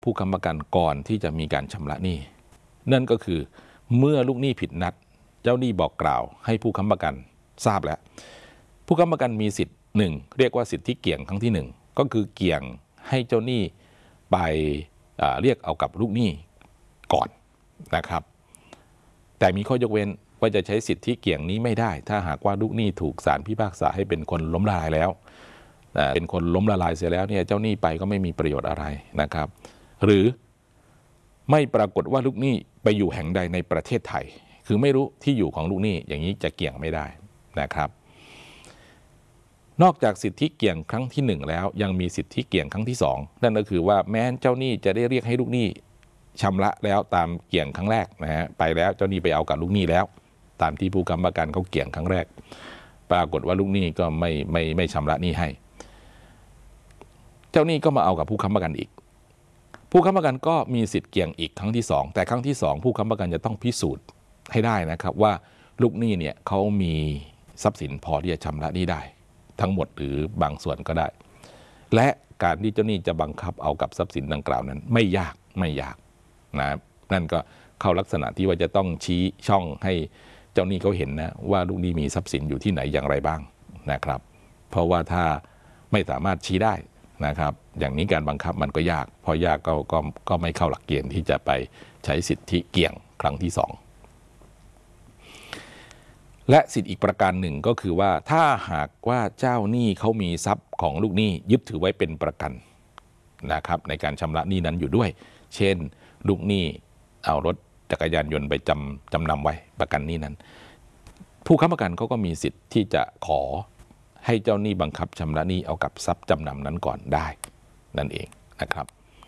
ผู้ค้ำประกันก่อนที่จะมีการชำระหนี้นั่นก็คือเมื่อลูกหนี้ผิดนัดเจ้าหนี้บอกกล่าวให้ผู้ค้ำประกันทราบแล้วผู้ค้ำประกันมีสิทธิ์หนึ่งเรียกว่าสิทธิเกี่ยงครั้งที่หนึ่งก็คือเกี่ยงให้เจ้าหนี้ไปเรียกเอากับลูกหนี้ก่อนนะครับแต่มีข้อยกเว้นว่าจะใช้สิทธิเกี่ยงนี้ไม่ได้ถ้าหากว่าลูกหนี้ถูกศาลพิพากษาให้เป็นคนล้มละลายแล้วเป็นคนล้มละลายเสียแล้วเนี่ยเจ้าหนี้ไปก็ไม่มีประโยชน์อะไรนะครับหรือไม่ปรากฏว่าลูกหนี้ไปอยู่แห่งใดในประเทศไทยคือไม่รู้ที่อยู่ของลูกหนี้อย่างนี้จะเกี่ยงไม่ได้นะครับนอกจากสิทธิเกี่ยงครั้งที่1แล้วยังมีสิทธิเกี่ยงครั้งที่2นั่นก็คือว่าแม้เจ้าหนี้จะได้เรียกให้ลูกหนี้ชำระแล้วตามเกี่ยงครั้งแรกนะฮะไปแล้วเจ้าหนี้ไปเอากับลูกหนี้แล้วตามที่ผู้ค้ำประกันเขาเกี่ยงครั้งแรกปรากฏว่าลูกหนี้ก็ไม่ชำระหนี้ให้เจ้าหนี้ก็มาเอากับผู้ค้ำประกันอีกผู้ค้ำประกันก็มีสิทธิ์เกี่ยงอีกครั้งที่2แต่ครั้งที่2ผู้ค้ำประกันจะต้องพิสูจน์ให้ได้นะครับว่าลูกหนี้เนี่ยเขามีทรัพย์สินพอที่จะชำระหนี้ได้ทั้งหมดหรือบางส่วนก็ได้และการที่เจ้าหนี้จะบังคับเอากับทรัพย์สินดังกล่าวนั้นไม่ยากนะนั่นก็เข้าลักษณะที่ว่าจะต้องชี้ช่องให้เจ้าหนี้เขาเห็นนะว่าลูกหนี้มีทรัพย์สินอยู่ที่ไหนอย่างไรบ้างนะครับเพราะว่าถ้าไม่สามารถชี้ได้นะครับอย่างนี้การบังคับมันก็ยากพอยากก็ไม่เข้าหลักเกณฑ์ที่จะไปใช้สิทธิเกี่ยงครั้งที่2และสิทธิอีกประการหนึ่งก็คือว่าถ้าหากว่าเจ้าหนี้เขามีทรัพย์ของลูกหนี้ยึดถือไว้เป็นประกันนะครับในการชำระหนี้นั้นอยู่ด้วยเช่นลูกหนี้เอารถจักรยานยนต์ไปจำนำไว้ประกันหนี้นั้นผู้ค้ำประกันเขาก็มีสิทธิ์ที่จะขอให้เจ้าหนี้บังคับชำระหนี้เอากับทรัพย์จำนำนั้นก่อนได้นั่นเองนะครับ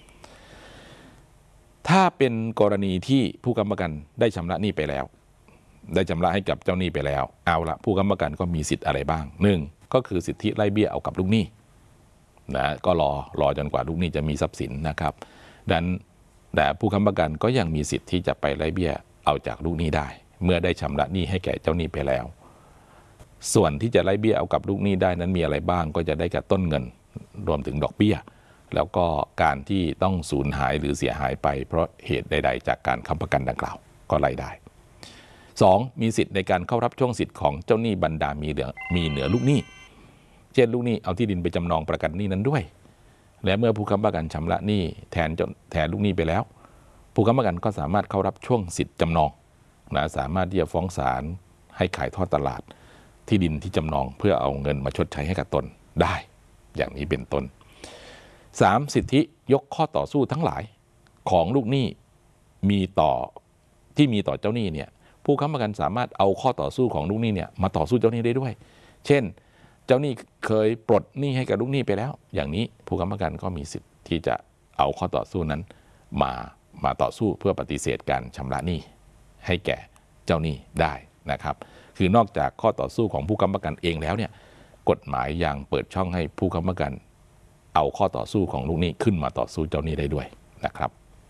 ถ้าเป็นกรณีที่ผู้ค้ำประกันได้ชำระหนี้ไปแล้วได้ชำระให้กับเจ้าหนี้ไปแล้วเอาละผู้ค้ำประกันก็มีสิทธิ์อะไรบ้าง1ก็คือสิทธิไล่เบี้ยเอากับลูกหนี้นะก็รอจนกว่าลูกหนี้จะมีทรัพย์สินนะครับดังนั้นแต่ผู้ค้ำประกันก็ยังมีสิทธิ์ที่จะไปไล่เบี้ยเอาจากลูกหนี้ได้เมื่อได้ชำระหนี้ให้แก่เจ้าหนี้ไปแล้วส่วนที่จะไล่เบี้ยเอากับลูกหนี้ได้นั้นมีอะไรบ้างก็จะได้กับต้นเงินรวมถึงดอกเบี้ยแล้วก็การที่ต้องสูญหายหรือเสียหายไปเพราะเหตุใดๆจากการค้ำประกันดังกล่าวก็ไล่ได้2มีสิทธิ์ในการเข้ารับช่วงสิทธิ์ของเจ้าหนี้บรรดามีเหนือลูกหนี้เช่นลูกหนี้เอาที่ดินไปจำนองประกันหนี้นั้นด้วยและเมื่อผู้ค้ำประกันชำระหนี้แทนลูกหนี้ไปแล้วผู้ค้ำประกันก็สามารถเข้ารับช่วงสิทธิ์จำนองนะสามารถที่จะฟ้องศาลให้ขายทอดตลาดที่ดินที่จำนองเพื่อเอาเงินมาชดใช้ให้กับตนได้อย่างนี้เป็นต้น3สิทธิยกข้อต่อสู้ทั้งหลายของลูกหนี้มีต่อเจ้าหนี้เนี่ยผู้ค้ำประกันสามารถเอาข้อต่อสู้ของลูกหนี้เนี่ยมาต่อสู้เจ้าหนี้ได้ด้วยเช่นเจ้าหนี้เคยปลดหนี้ให้กับลูกหนี้ไปแล้วอย่างนี้ผู้ค้ำประกันก็มีสิทธิ์ที่จะเอาข้อต่อสู้นั้นมาต่อสู้เพื่อปฏิเสธการชำระหนี้ให้แก่เจ้าหนี้ได้นะครับคือนอกจากข้อต่อสู้ของผู้ค้ำประกันเองแล้วเนี่ยกฎหมายยังเปิดช่องให้ผู้ค้ำประกันเอาข้อต่อสู้ของลูกหนี้ขึ้นมาต่อสู้เจ้าหนี้ได้ด้วยนะครับ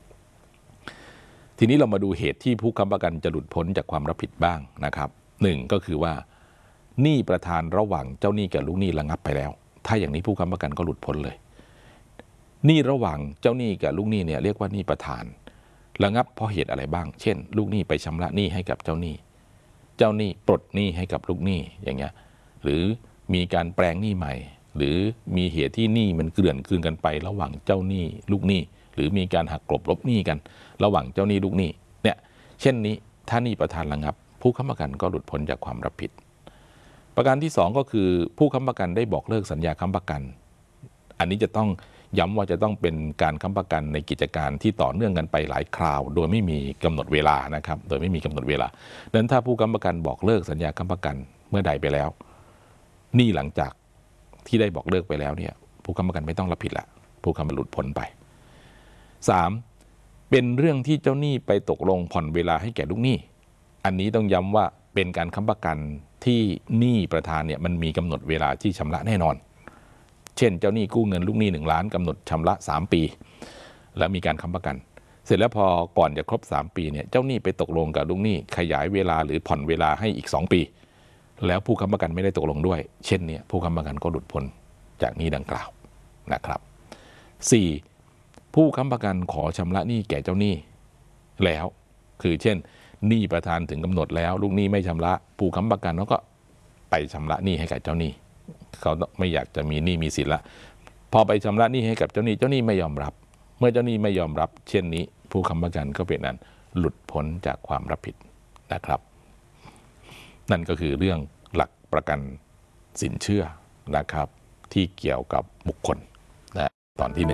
ทีนี้เรามาดูเหตุที่ผู้ค้ำประกันจะหลุดพ้นจากความรับผิดบ้างนะครับ1ก็คือว่าหนี้ประธานระหว่างเจ้าหนี้กับลูกหนี้ระงับไปแล้วถ้าอย่างนี้ผู้ค้ำประกันก็หลุดพ้นเลยหนี้ระหว่างเจ้าหนี้กับลูกหนี้เนี่ยเรียกว่าหนี้ประธานระงับเพราะเหตุอะไรบ้างเช่นลูกหนี้ไปชำระหนี้ให้กับเจ้าหนี้ปลดหนี้ให้กับลูกหนี้อย่างเงี้ยหรือมีการแปลงหนี้ใหม่หรือมีเหตุที่หนี้มันเกลื่อนคืนกันไประหว่างเจ้าหนี้ลูกหนี้หรือมีการหักกลบลบหนี้กันระหว่างเจ้าหนี้ลูกหนี้เนี่ยเช่นนี้ถ้าหนี้ประธานระงับผู้ค้ำประกันก็หลุดพ้นจากความรับผิดประการที่2ก็คือผู้ค้ำประกันได้บอกเลิกสัญญาค้ำประกันอันนี้จะต้องย้ำว่าจะต้องเป็นการค้ำประกันในกิจการที่ต่อเนื่องกันไปหลายคราวโดยไม่มีกำหนดเวลานะครับโดยไม่มีกำหนดเวลาดังนั้นถ้าผู้ค้ำประกันบอกเลิกสัญญาค้ำประกันเมื่อใดไปแล้วหนี้หลังจากที่ได้บอกเลิกไปแล้วเนี่ยผู้ค้ำประกันไม่ต้องรับผิดละผู้ค้ำหลุดพ้นไป3เป็นเรื่องที่เจ้าหนี้ไปตกลงผ่อนเวลาให้แก่ลูกหนี้อันนี้ต้องย้ำว่าเป็นการค้ำประกันที่หนี้ประธานเนี่ยมันมีกำหนดเวลาที่ชำระแน่นอนเช่นเจ้าหนี้กู้เงินลูกหนี้1 ล้านกำหนดชำระ3 ปีแล้วมีการค้ำประกันเสร็จแล้วพอก่อนจะครบ3 ปีเนี่ยเจ้าหนี้ไปตกลงกับลูกหนี้ขยายเวลาหรือผ่อนเวลาให้อีก2 ปีแล้วผู้ค้ำประกันไม่ได้ตกลงด้วยเช่นนี้ผู้ค้ำประกันก็หลุดพ้นจากหนี้ดังกล่าวนะครับ4 ผู้ค้ำประกันขอชำระหนี้แก่เจ้าหนี้แล้วคือเช่นหนี้ประธานถึงกำหนดแล้วลูกหนี้ไม่ชำระผู้ค้ำประกันเขาก็ไปชำระหนี้ให้กับเจ้าหนี้เขาไม่อยากจะมีหนี้มีสินละพอไปชำระหนี้ให้กับเจ้าหนี้ไม่ยอมรับเมื่อเจ้าหนี้ไม่ยอมรับเช่นนี้ผู้ค้ำประกันก็เป็นนั้นหลุดพ้นจากความรับผิดนะครับนั่นก็คือเรื่องหลักประกันสินเชื่อนะครับที่เกี่ยวกับบุคคลนะตอนที่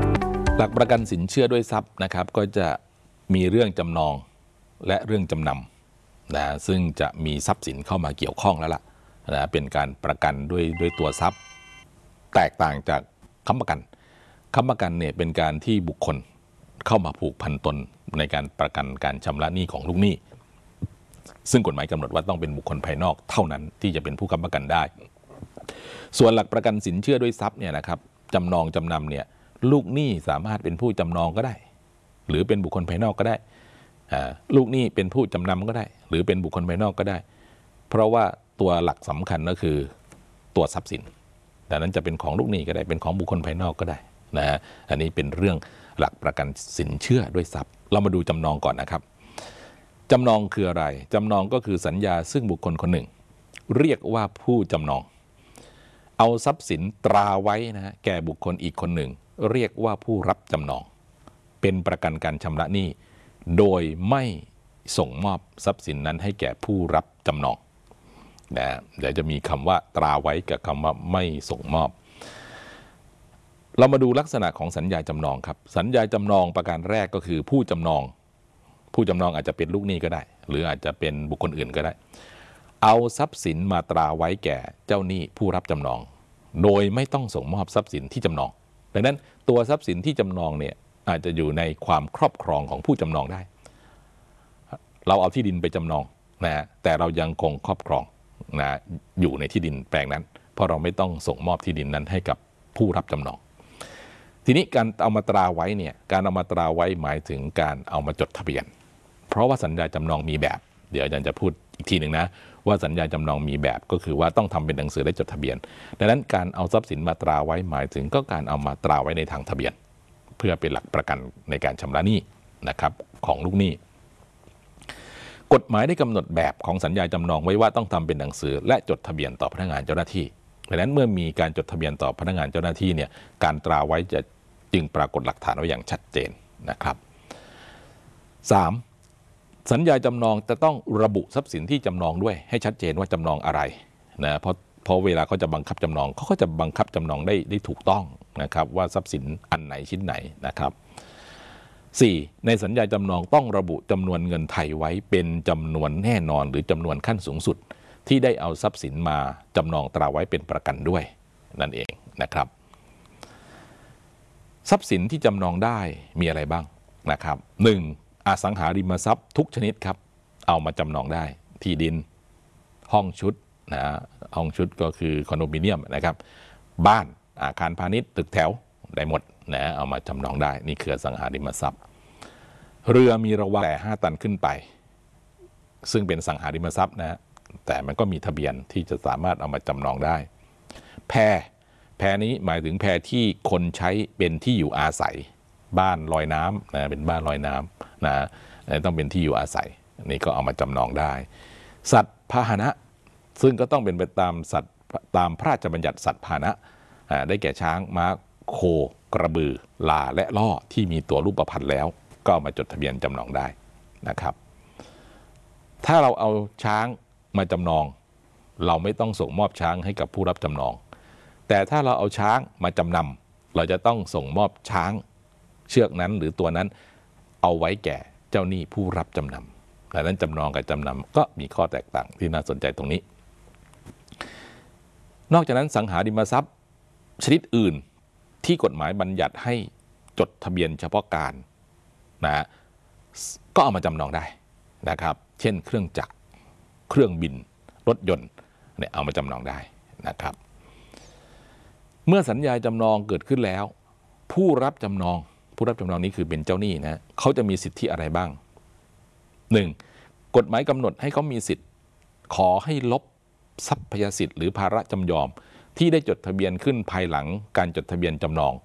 1หลักประกันสินเชื่อด้วยทรัพย์นะครับก็จะมีเรื่องจำนองและเรื่องจำนำนะซึ่งจะมีทรัพย์สินเข้ามาเกี่ยวข้องแล้วล่ะนะเป็นการประกันด้วยตัวทรัพย์แตกต่างจากค้ำประกันเนี่ยเป็นการที่บุคคลเข้ามาผูกพันตนในการประกันการชำระหนี้ของลูกหนี้ซึ่งกฎหมายกำหนดว่าต้องเป็นบุคคลภายนอกเท่านั้นที่จะเป็นผู้ค้ำประกันได้ส่วนหลักประกันสินเชื่อด้วยทรัพย์เนี่ยนะครับจำนองจำนำเนี่ยลูกหนี้สามารถเป็นผู้จำนองก็ได้หรือเป็นบุคคลภายนอกก็ได้ลูกหนี้เป็นผู้จำนำก็ได้หรือเป็นบุคคลภายนอกก็ได้เพราะว่าตัวหลักสำคัญก็คือตัวทรัพย์สินดังนั้นจะเป็นของลูกหนี้ก็ได้เป็นของบุคคลภายนอกก็ได้นะฮะอันนี้เป็นเรื่องหลักประกันสินเชื่อด้วยทรัพย์เรามาดูจำนองก่อนนะครับจำนองคืออะไรจำนองก็คือสัญญาซึ่งบุคคลคนหนึ่งเรียกว่าผู้จำนองเอาทรัพย์สินตราไว้นะฮะแก่บุคคลอีกคนหนึ่งเรียกว่าผู้รับจำนองเป็นประกันการชำระหนี้โดยไม่ส่งมอบทรัพย์สินนั้นให้แก่ผู้รับจำนองนะเดี๋ยวจะมีคำว่าตราไว้กับคำว่าไม่ส่งมอบเรามาดูลักษณะของสัญญาจำนองครับสัญญาจำนองประการแรกก็คือผู้จำนองอาจจะเป็นลูกหนี้ก็ได้หรืออาจจะเป็นบุคคลอื่นก็ได้เอาทรัพย์สินมาตราไว้แก่เจ้าหนี้ผู้รับจำนองโดยไม่ต้องส่งมอบทรัพย์สินที่จำนองดังนั้นตัวทรัพย์สินที่จำนองเนี่ยอาจจะอยู่ในความครอบครองของผู้จำนองได้เราเอาที่ดินไปจำนองนะแต่เรายังคงครอบครองนะอยู่ในที่ดินแปลงนั้นเพราะเราไม่ต้องส่งมอบที่ดินนั้นให้กับผู้รับจำนองทีนี้การเอามาตราไว้เนี่ยการเอามาตราไว้หมายถึงการเอามาจดทะเบียนเพราะว่าสัญญาจำนองมีแบบเดี๋ยวอาจารย์จะพูดอีกทีหนึ่งนะว่าสัญญาจำนองมีแบบก็คือว่าต้องทำเป็นหนังสือและจดทะเบียนดังนั้นการเอาทรัพย์สินมาตราไว้หมายถึงก็การเอามาตราไว้ในทางทะเบียนเพื่อเป็นหลักประกันในการชำระหนี้นะครับของลูกหนี้กฎหมายได้กำหนดแบบของสัญญาจำนองไว้ว่าต้องทำเป็นหนังสือและจดทะเบียนต่อพนักงานเจ้าหน้าที่ดังนั้นเมื่อมีการจดทะเบียนต่อพนักงานเจ้าหน้าที่เนี่ยการตราไว้จะจึงปรากฏหลักฐานไว้อย่างชัดเจนนะครับ 3. สัญญาจำนองจะต้องระบุทรัพย์สินที่จำนองด้วยให้ชัดเจนว่าจำนองอะไรนะเพราะเวลาเขาจะบังคับจำนองเขาก็จะบังคับจำนองได้ถูกต้องนะครับว่าทรัพย์สินอันไหนชิ้นไหนนะครับ 4. ในสัญญาจำนองต้องระบุจำนวนเงินไทยไว้เป็นจำนวนแน่นอนหรือจำนวนขั้นสูงสุดที่ได้เอาทรัพย์สินมาจำนองตราไว้เป็นประกันด้วยนั่นเองนะครับทรัพย์สินที่จำนองได้มีอะไรบ้างนะครับ 1. อสังหาริมทรัพย์ทุกชนิดครับเอามาจำนองได้ที่ดินห้องชุดนะห้องชุดก็คือคอนโดมิเนียมนะครับบ้านอาคารพาณิชย์ตึกแถวได้หมดนะเอามาจำนองได้นี่คืออสังหาริมทรัพย์เรือมีระวางแต่5 ตันขึ้นไปซึ่งเป็นอสังหาริมทรัพย์นะแต่มันก็มีทะเบียนที่จะสามารถเอามาจำนองได้แพนี้หมายถึงแพที่คนใช้เป็นที่อยู่อาศัยบ้านลอยน้ำนะเป็นบ้านลอยน้ำนะต้องเป็นที่อยู่อาศัยนี่ก็เอามาจำนองได้สัตว์พาหนะซึ่งก็ต้องเป็นไปตามสัตว์ตามพระราชบัญญัติสัตว์พาหนะได้แก่ช้างม้าโคกระบือลาและล่อที่มีตัวรูปพรรณแล้วก็เอามาจดทะเบียนจำนองได้นะครับถ้าเราเอาช้างมาจำนองเราไม่ต้องส่งมอบช้างให้กับผู้รับจำนองแต่ถ้าเราเอาช้างมาจำนำเราจะต้องส่งมอบช้างเชือกนั้นหรือตัวนั้นเอาไว้แก่เจ้าหนี้ผู้รับจำนำดังนั้นจำนองกับจำนำก็มีข้อแตกต่างที่น่าสนใจตรงนี้นอกจากนั้นสังหาริมทรัพย์ชนิดอื่นที่กฎหมายบัญญัติให้จดทะเบียนเฉพาะการนะก็เอามาจำนองได้นะครับเช่นเครื่องจักรเครื่องบินรถยนต์เนี่ยเอามาจำนองได้นะครับเมื่อสัญญาจำนองเกิดขึ้นแล้วผู้รับจำนองนี้คือเป็นเจ้าหนี้นะเขาจะมีสิทธิอะไรบ้าง 1. กฎหมายกำหนดให้เขามีสิทธิ์ขอให้ลบทรัพยสิทธิ์หรือภาระจำยอมที่ได้จดทะเบียนขึ้นภายหลังการจดทะเบียนจำนอง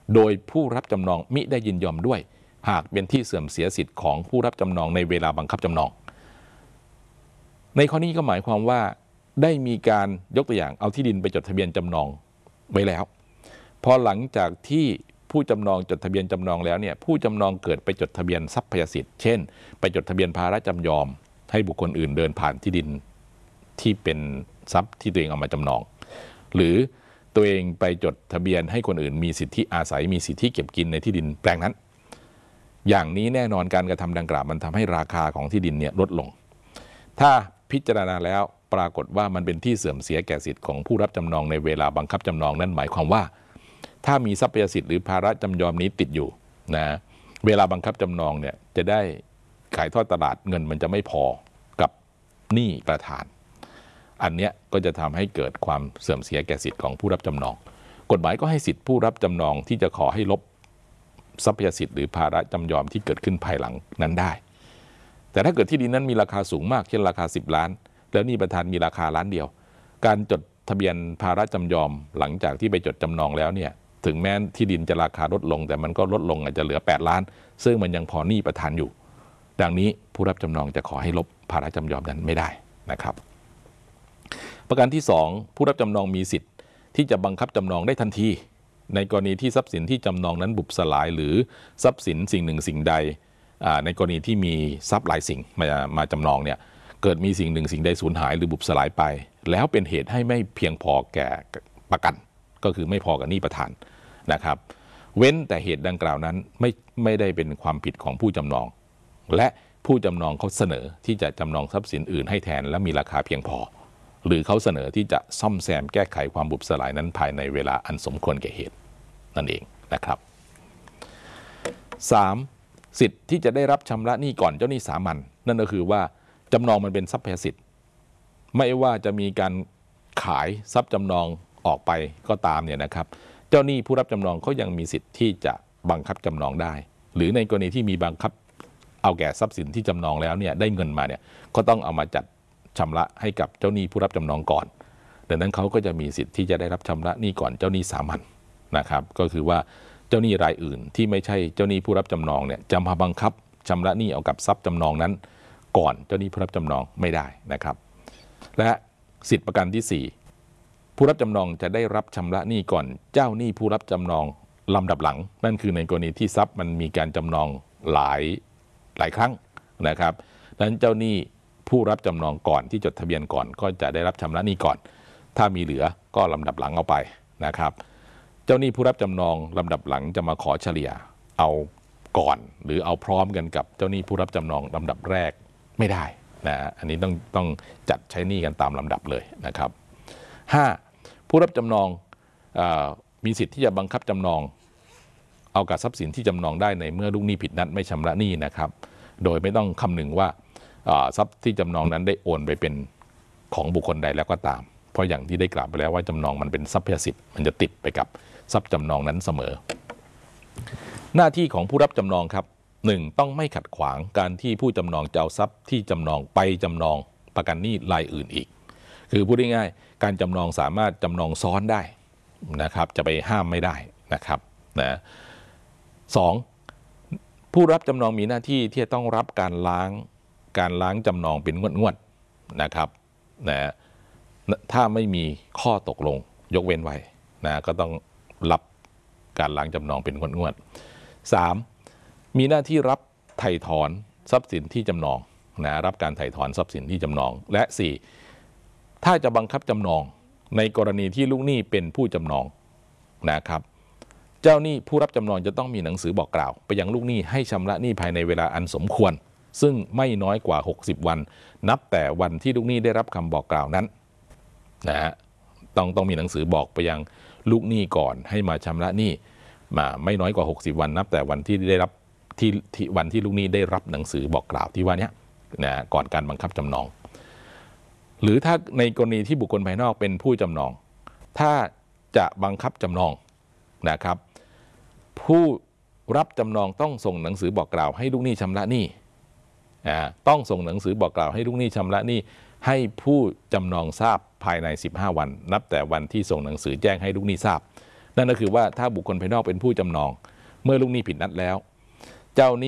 โดยผู้รับจำนองมิได้ยินยอมด้วยหากเป็นที่เสื่อมเสียสิทธิ์ของผู้รับจำนองในเวลาบังคับจำนองในข้อนี้ก็หมายความว่าได้มีการยกตัวอย่างเอาที่ดินไปจดทะเบียนจำนองไว้แล้วพอหลังจากที่ผู้จำนองจดทะเบียนจำนองแล้วเนี่ยผู้จำนองเกิดไปจดทะเบียนทรัพยสิทธิ์เช่นไปจดทะเบียนภาระจำยอมให้บุคคลอื่นเดินผ่านที่ดินที่เป็นทรัพย์ที่ตัวเองเอามาจำนองหรือตัวเองไปจดทะเบียนให้คนอื่นมีสิทธิอาศัยมีสิทธิเก็บกินในที่ดินแปลงนั้นอย่างนี้แน่นอนการกระทำดังกล่าวมันทำให้ราคาของที่ดินเนี่ยลดลงถ้าพิจารณาแล้วปรากฏว่ามันเป็นที่เสื่อมเสียแก่สิทธิ์ของผู้รับจำนองในเวลาบังคับจำนองนั้นหมายความว่าถ้ามีทรัพยสิทธิ์หรือภาระจำยอมนี้ติดอยู่นะเวลาบังคับจำนองเนี่ยจะได้ขายทอดตลาดเงินมันจะไม่พอกับหนี้ประธานอันเนี้ยก็จะทำให้เกิดความเสื่อมเสียแก่สิทธิ์ของผู้รับจำนองกฎหมายก็ให้สิทธิ์ผู้รับจำนองที่จะขอให้ลบทรัพยสิทธิ์หรือภาระจำยอมที่เกิดขึ้นภายหลังนั้นได้แต่ถ้าเกิดที่ดินนั้นมีราคาสูงมากเช่นราคา10 ล้านแล้วหนี้ประธานมีราคาล้านเดียวการจดทะเบียนภาระจำยอมหลังจากที่ไปจดจำนองแล้วเนี่ยถึงแม้ที่ดินจะราคาลดลงแต่มันก็ลดลงอาจจะเหลือ8 ล้านซึ่งมันยังพอหนี้ประธานอยู่ดังนี้ผู้รับจำนองจะขอให้ลบภาระจำยอมนั้นไม่ได้นะครับประการที่2ผู้รับจำนองมีสิทธิ์ที่จะบังคับจำนองได้ทันทีในกรณีที่ทรัพย์สินที่จำนองนั้นบุบสลายหรือทรัพย์สินสิ่งหนึ่งสิ่งใดในกรณีที่มีทรัพย์หลายสิ่งมาจำนองเนี่ยเกิดมีสิ่งหนึ่งสิ่งใดสูญหายหรือบุบสลายไปแล้วเป็นเหตุให้ไม่เพียงพอแก่ประกันก็คือไม่พอกับหนี้ประธานนะครับเว้นแต่เหตุดังกล่าวนั้นไม่ได้เป็นความผิดของผู้จำนองและผู้จำนองเขาเสนอที่จะจำนองทรัพย์สินอื่นให้แทนและมีราคาเพียงพอหรือเขาเสนอที่จะซ่อมแซมแก้ไขความบุบสลายนั้นภายในเวลาอันสมควรแก่เหตุนั่นเองนะครับ 3. สิทธิ์ที่จะได้รับชำระหนี้ก่อนเจ้าหนี้สามัญนั่นก็คือว่าจำนองมันเป็นทรัพยสิทธิ์ไม่ว่าจะมีการขายทรัพย์จำนองออกไปก็ตามเนี่ยนะครับเจ้าหนี้ผู้รับจำนองเขายังมีสิทธิ์ที่จะบังคับจำนองได้หรือในกรณีที่มีบังคับเอาแก่ทรัพย์สินที่จำนองแล้วเนี่ยได้เงินมาเนี่ยก็ต้องเอามาจัดชำระให้กับเจ้าหนี้ผู้รับจำนองก่อนดังนั้นเขาก็จะมีสิทธิ์ที่จะได้รับชำระหนี้ก่อนเจ้าหนี้สามัญนะครับก็คือว่าเจ้าหนี้รายอื่นที่ไม่ใช่เจ้าหนี้ผู้รับจำนองเนี่ยจะมาบังคับชำระหนี้เอากับทรัพย์จำนองนั้นก่อนเจ้าหนี้ผู้รับจำนองไม่ได้นะครับและสิทธิประกันที่4ผู้รับจำนองจะได้รับชำระหนี้ก่อนเจ้าหนี้ผู้รับจำนองลำดับหลังนั่นคือในกรณีที่ทรัพย์มันมีการจำนองหลายครั้งนะครับดังนั้นเจ้าหนี้ผู้รับจำนองก่อนที่จดทะเบียนก่อนก็จะได้รับชำระหนี้ก่อนถ้ามีเหลือก็ลำดับหลังเอาไปนะครับเจ้าหนี้ผู้รับจำนองลำดับหลังจะมาขอเฉลี่ยเอาก่อนหรือเอาพร้อมกันกับเจ้าหนี้ผู้รับจำนองลำดับแรกไม่ได้นะอันนี้ต้องจัดใช้หนี้กันตามลำดับเลยนะครับ 5. ผู้รับจำนองมีสิทธิ์ที่จะบังคับจำนองเอากับทรัพย์สินที่จำนองได้ในเมื่อลูกหนี้ผิดนัดไม่ชำระหนี้นะครับโดยไม่ต้องคำนึงว่าทรัพย์ที่จำนองนั้นได้โอนไปเป็นของบุคคลใดแล้วก็ตามเพราะอย่างที่ได้กล่าวไปแล้วว่าจำนองมันเป็นทรัพยสิทธิ์มันจะติดไปกับทรัพย์จำนองนั้นเสมอหน้าที่ของผู้รับจำนองครับ 1. ต้องไม่ขัดขวางการที่ผู้จำนองจะเอาทรัพย์ที่จำนองไปจำนองประกันหนี้รายอื่นอีกคือพูดง่ายๆการจำนองสามารถจำนองซ้อนได้นะครับจะไปห้ามไม่ได้นะครับนะ 2. ผู้รับจำนองมีหน้าที่ที่จะต้องรับการล้างจำนองเป็นงวดนะครับนะถ้าไม่มีข้อตกลงยกเว้นไว้นะก็ต้องรับการล้างจำนองเป็นงวด 3. มีหน้าที่รับไถ่ถอนทรัพย์สินที่จำนองนะรับการไถ่ถอนทรัพย์สินที่จำนองและ 4. ถ้าจะบังคับจำนองในกรณีที่ลูกหนี้เป็นผู้จำนองนะครับเจ้าหนี้ผู้รับจำนองจะต้องมีหนังสือบอกกล่าวไปยังลูกหนี้ให้ชำระหนี้ภายในเวลาอันสมควรซึ่งไม่น้อยกว่า60 วันนับแต่วันที่ลูกหนี้ได้รับคำบอกกล่าวนั้นนะฮะต้องมีหนังสือบอกไปยังลูกหนี้ก่อนให้มาชำระหนี้มาไม่น้อยกว่า60 วันนับแต่วันที่ได้รับวันที่ลูกหนี้ได้รับหนังสือบอกกล่าวที่ว่านี้นะก่อนการบังคับจำนองหรือถ้าในกรณีที่บุคคลภายนอกเป็นผู้จำนองถ้าจะบังคับจำนองนะครับผู้รับจำนองต้องส่งหนังสือบอกกล่าวให้ลูกหนี้ชำระหนี้ต้องส่งหนังสือบอกกล่าวให้ลูกหนี้ชำระหนี้ให้ผู้จำนองทราบภายใน15 วันนับแต่วันที่ส่งหนังสือแจ้งให้ลูกหนี้ทราบนั่นก็คือว่าถ้าบุคคลภายนอกเป็นผู้จำนองเมื่อลูกหนี้ผิดนัดแล้วเจ้า